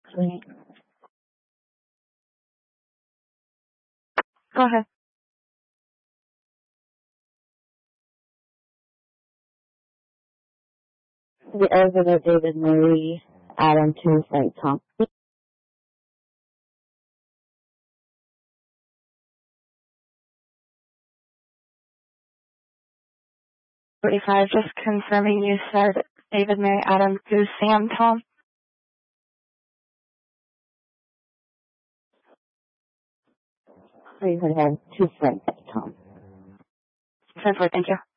Great. Go ahead. The elevator, David, Mary, Adam, 2, Frank, Tom. 45, just confirming you said David, Mary, Adam, 2, Sam, Tom. You could have 2, Frank, Tom. 10-4, thank you.